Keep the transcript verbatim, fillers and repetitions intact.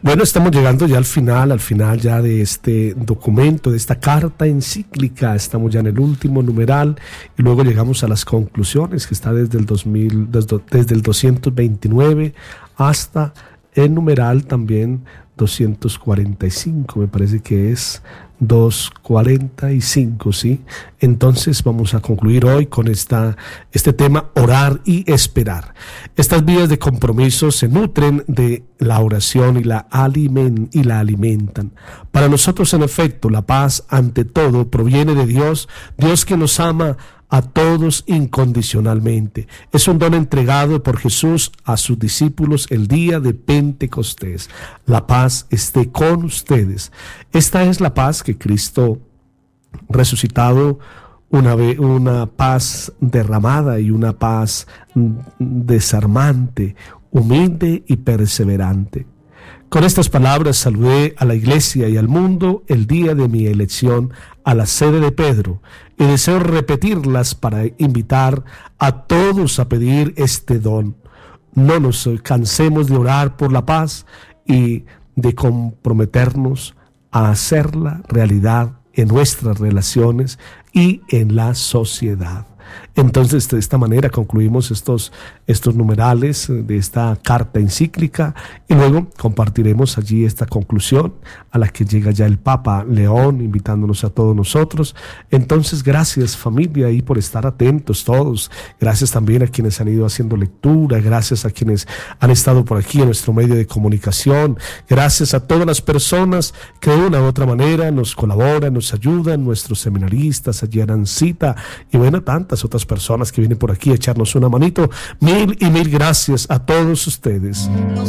Bueno, estamos llegando ya al final, al final ya de este documento, de esta carta encíclica. Estamos ya en el último numeral y luego llegamos a las conclusiones, que está desde el dos mil, desde, desde el doscientos veintinueve hasta el numeral también doscientos cuarenta y cinco, me parece que es doscientos cuarenta y cinco, ¿sí? Entonces vamos a concluir hoy con esta, este tema, orar y esperar. Estas vías de compromiso se nutren de la oración y la, alimen, y la alimentan. Para nosotros, en efecto, la paz ante todo proviene de Dios, Dios que nos ama a todos incondicionalmente. Es un don entregado por Jesús a sus discípulos el día de Pentecostés. La paz esté con ustedes. Esta es la paz que Cristo resucitado, una, una paz derramada y una paz desarmante, humilde y perseverante. Con estas palabras saludé a la iglesia y al mundo el día de mi elección a la sede de Pedro, y deseo repetirlas para invitar a todos a pedir este don. No nos cansemos de orar por la paz y de comprometernos a hacerla realidad en nuestras relaciones y en la sociedad. Entonces, de esta manera concluimos estos, estos numerales de esta carta encíclica y luego compartiremos allí esta conclusión a la que llega ya el Papa León, invitándonos a todos nosotros. Entonces, gracias familia y por estar atentos todos. Gracias también a quienes han ido haciendo lectura, gracias a quienes han estado por aquí en nuestro medio de comunicación, gracias a todas las personas que de una u otra manera nos colaboran, nos ayudan, nuestros seminaristas, allí Arancita y bueno, tantas otras personas que vienen por aquí a echarnos una manito. Mil y mil gracias a todos ustedes.